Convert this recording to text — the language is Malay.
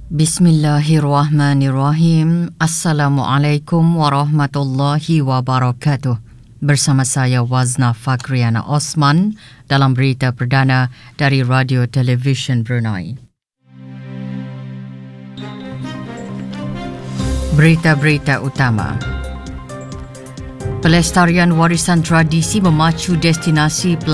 Bismillahirrahmanirrahim. Assalamualaikum warahmatullahi wabarakatuh. Bersama saya Wazna Fakriana Osman dalam berita perdana dari Radio Television Brunei. Berita-berita utama. Pelestarian warisan tradisi memacu destinasi